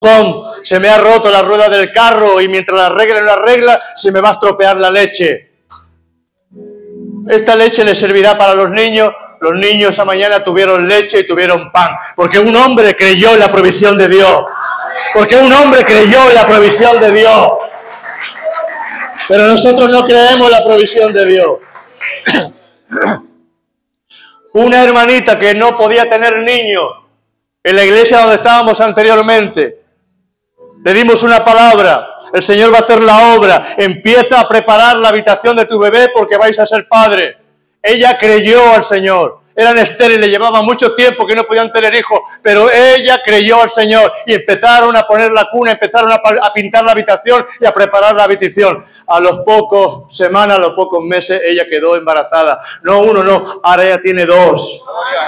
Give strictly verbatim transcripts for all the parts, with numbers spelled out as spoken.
¡pum! Se me ha roto la rueda del carro y mientras la arregla y la arregla se me va a estropear la leche. Esta leche le servirá para los niños. Los niños esa mañana tuvieron leche y tuvieron pan, porque un hombre creyó en la provisión de Dios. Porque un hombre creyó en la provisión de Dios. Pero nosotros no creemos en la provisión de Dios. Una hermanita que no podía tener niños en la iglesia donde estábamos anteriormente, le dimos una palabra. El Señor va a hacer la obra. Empieza a preparar la habitación de tu bebé porque vais a ser padre. Ella creyó al Señor. Eran estériles, llevaba mucho tiempo que no podían tener hijos, pero ella creyó al Señor y empezaron a poner la cuna, empezaron a, a pintar la habitación y a preparar la habitación. A los pocos semanas, a los pocos meses, ella quedó embarazada. No uno, no, ahora ella tiene dos.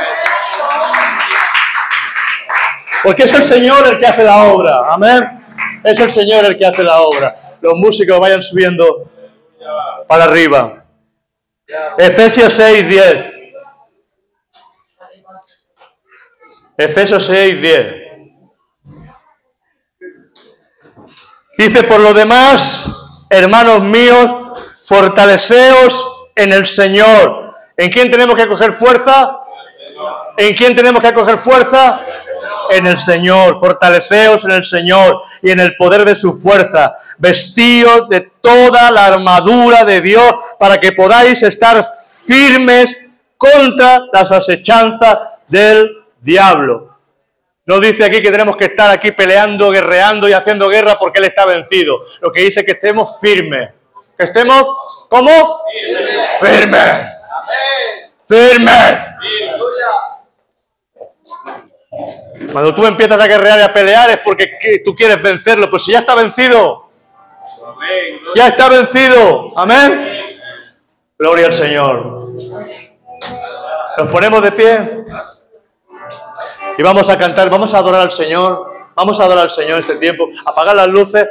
Porque es el Señor el que hace la obra, amén. Es el Señor el que hace la obra. Los músicos vayan subiendo para arriba. Efesios seis, diez. Efesios seis, diez. Dice, por lo demás, hermanos míos, fortaleceos en el Señor. ¿En quién tenemos que coger fuerza? ¿En quién tenemos que coger fuerza? En el Señor. Fortaleceos en el Señor y en el poder de su fuerza. Vestíos de toda la armadura de Dios para que podáis estar firmes contra las asechanzas del diablo. No dice aquí que tenemos que estar aquí peleando, guerreando y haciendo guerra porque Él está vencido. Lo que dice es que estemos firmes. ¿Que estemos cómo? Firmes. Firmes. Firmes. Cuando tú empiezas a guerrear y a pelear es porque tú quieres vencerlo. Pues si ya está vencido. Ya está vencido. Amén. Gloria al Señor. Nos ponemos de pie. Y vamos a cantar, vamos a adorar al Señor. Vamos a adorar al Señor este tiempo. Apagar las luces.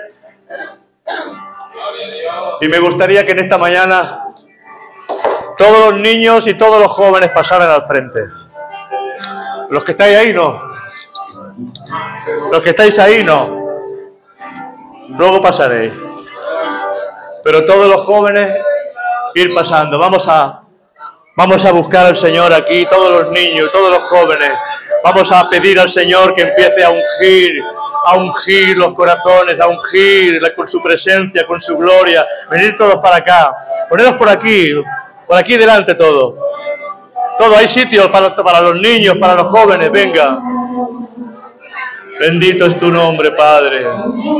Y me gustaría que en esta mañana todos los niños y todos los jóvenes pasaran al frente. Los que estáis ahí, no. Los que estáis ahí, no. Luego pasaréis. Pero todos los jóvenes ir pasando. Vamos a, vamos a buscar al Señor aquí, todos los niños, todos los jóvenes. Vamos a pedir al Señor que empiece a ungir, a ungir los corazones, a ungir con su presencia, con su gloria. Venid todos para acá. Ponedos por aquí, por aquí delante todos. Todo, hay sitios para, para los niños, para los jóvenes, venga. Bendito es tu nombre, Padre.